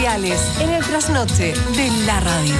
musicales en el trasnoche de la radio.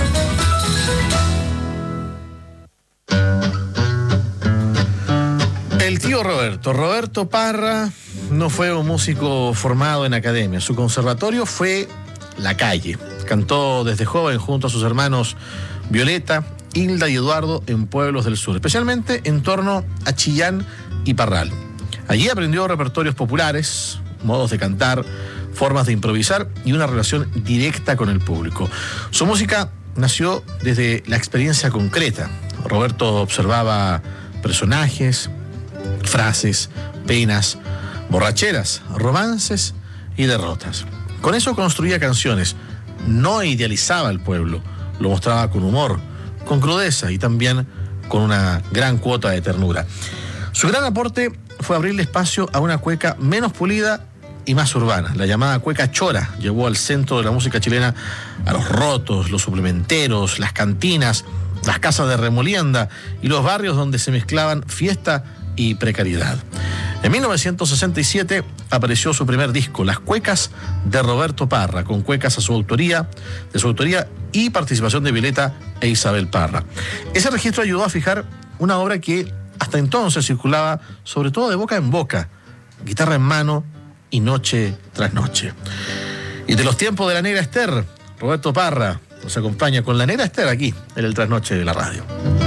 El tío Roberto Parra, no fue un músico formado en academia. Su conservatorio fue la calle. Cantó desde joven junto a sus hermanos Violeta, Hilda y Eduardo en pueblos del sur, especialmente en torno a Chillán y Parral. Allí aprendió repertorios populares, modos de cantar, formas de improvisar y una relación directa con el público. Su música nació desde la experiencia concreta. Roberto observaba personajes, frases, penas, borracheras, romances y derrotas. Con eso construía canciones. No idealizaba al pueblo, lo mostraba con humor, con crudeza y también con una gran cuota de ternura. Su gran aporte fue abrirle espacio a una cueca menos pulida y más urbana. La llamada cueca chora llevó al centro de la música chilena a los rotos, los suplementeros, las cantinas, las casas de remolienda y los barrios donde se mezclaban fiesta y precariedad. En 1967 apareció su primer disco, Las Cuecas de Roberto Parra, con cuecas de su autoría y participación de Violeta e Isabel Parra. Ese registro ayudó a fijar una obra que hasta entonces circulaba sobre todo de boca en boca, guitarra en mano y noche tras noche. Y de los tiempos de la Negra Ester, Roberto Parra nos acompaña con la Negra Ester aquí en el Trasnoche de la radio.